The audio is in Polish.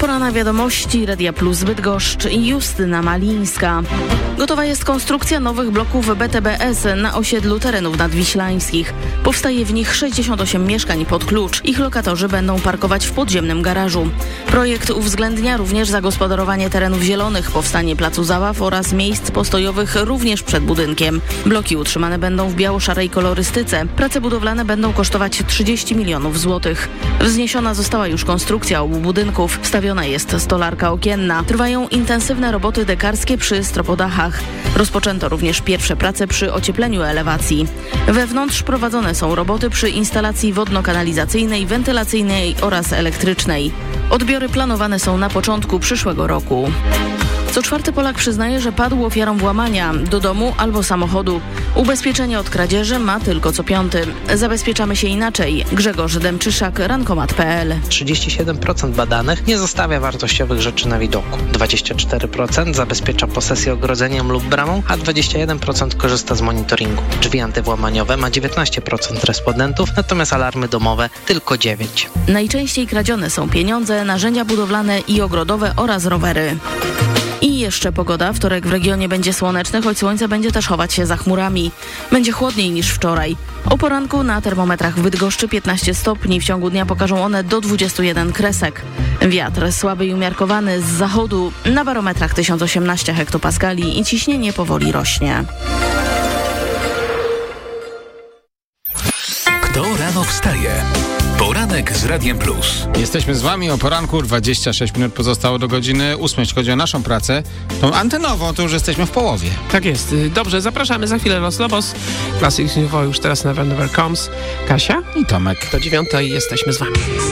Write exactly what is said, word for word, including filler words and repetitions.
Pora na wiadomości Radia Plus Bydgoszcz i Justyna Malińska. Gotowa jest konstrukcja nowych bloków B T B S na osiedlu terenów nadwiślańskich. Powstaje w nich sześćdziesiąt osiem mieszkań pod klucz. Ich lokatorzy będą parkować w podziemnym garażu. Projekt uwzględnia również zagospodarowanie terenów zielonych, powstanie placu zabaw oraz miejsc postojowych również przed budynkiem. Bloki utrzymane będą w biało-szarej kolorystyce. Prace budowlane będą kosztować trzydzieści milionów złotych. Wzniesiona została już konstrukcja obu budynków. Wstawiona jest stolarka okienna. Trwają intensywne roboty dekarskie przy stropodachach. Rozpoczęto również pierwsze prace przy ociepleniu elewacji. Wewnątrz prowadzone są roboty przy instalacji wodno-kanalizacyjnej, wentylacyjnej oraz elektrycznej. Odbiory planowane są na początku przyszłego roku. Co czwarty Polak przyznaje, że padł ofiarą włamania do domu albo samochodu. Ubezpieczenie od kradzieży ma tylko co piąty. Zabezpieczamy się inaczej. Grzegorz Demczyszak, rankomat kropka p l. trzydzieści siedem procent badanych nie zostawia wartościowych rzeczy na widoku. dwadzieścia cztery procent zabezpiecza posesję ogrodzeniem lub bramą, a dwadzieścia jeden procent korzysta z monitoringu. Drzwi antywłamaniowe ma dziewiętnaście procent respondentów, natomiast alarmy domowe tylko dziewięć procent. Najczęściej kradzione są pieniądze, narzędzia budowlane i ogrodowe oraz rowery. I jeszcze pogoda. Wtorek w regionie będzie słoneczny, choć słońce będzie też chować się za chmurami. Będzie chłodniej niż wczoraj. O poranku na termometrach w Bydgoszczy piętnaście stopni. W ciągu dnia pokażą one do dwudziestu jeden kresek. Wiatr słaby i umiarkowany z zachodu. Na barometrach tysiąc osiemnaście hektopaskali i ciśnienie powoli rośnie. Kto rano wstaje? Poranek z Radiem Plus. Jesteśmy z wami o poranku, dwadzieścia sześć minut pozostało do godziny ósmej. Jeśli chodzi o naszą pracę, tą antenową, to już jesteśmy w połowie. Tak jest. Dobrze, zapraszamy za chwilę Los Lobos. Classic Info już teraz Never Never Comes. Kasia? I Tomek. Do dziewiątej jesteśmy z wami.